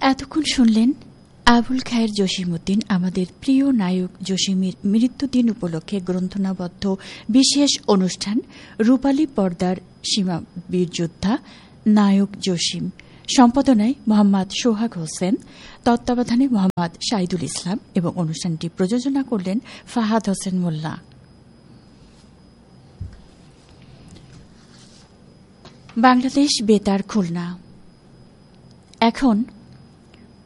এতক্ষণ শুনলেন আবুল খায়ের জসিমউদ্দিন আমাদের প্রিয় নায়ক জসিমের মৃত্যুদিন উপলক্ষে গ্রন্থনাবদ্ধ বিশেষ অনুষ্ঠান রূপালী পর্দার সীমা বীরযোদ্ধা নায়ক জসিম। সম্পাদনায় মোহাম্মদ সোহাগ হোসেন, তত্ত্বাবধানে মোহাম্মদ শাহিদুল ইসলাম এবং অনুষ্ঠানটি প্রযোজনা করলেন ফাহাদ হোসেন মোল্লা। বাংলাদেশ বেতার খুলনা। এখন